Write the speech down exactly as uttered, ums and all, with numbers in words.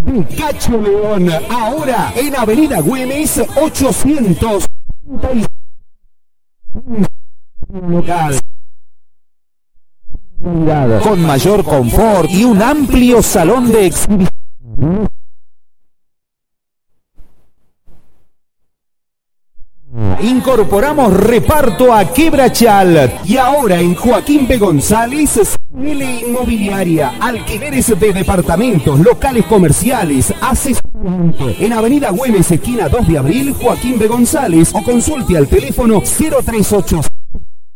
Cacho León, ahora en Avenida Güemes ochocientos local. Con mayor confort y un amplio salón de exhibición. Incorporamos reparto a Quebrachal y ahora en Joaquín B. González, L Inmobiliaria, alquileres de departamentos, locales comerciales, asesoramiento. En Avenida Güemes, esquina dos de abril, Joaquín B. González, o consulte al teléfono cero treinta y ocho